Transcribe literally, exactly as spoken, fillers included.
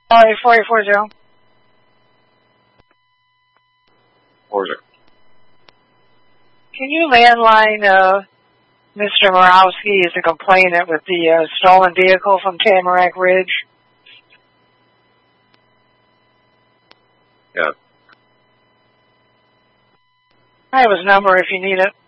Uh, four eight four zero. Four zero. Can you landline, uh, Mister Morawski is a complainant with the, uh, stolen vehicle from Tamarack Ridge? Yeah. I have his number if you need it.